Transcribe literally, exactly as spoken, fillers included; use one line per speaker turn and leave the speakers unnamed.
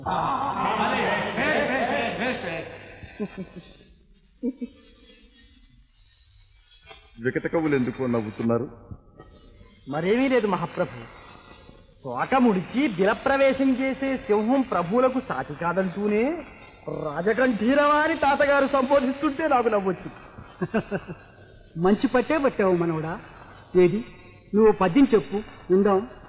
వికట కవులు ఎందుకు నవ్వుతున్నారు?
మరేమీ లేదు మహాప్రభు. తోక ముడిచి బిలప్రవేశం చేసే సింహం ప్రభువులకు సాటి కాదంటూనే రాజకంఠీరవారి తాతగారు సంబోధిస్తుంటే నాకు నవ్వచ్చు.
మంచి పట్టే పట్టావు మనవడా. ఏది నువ్వు పద్యం చెప్పు విందాం.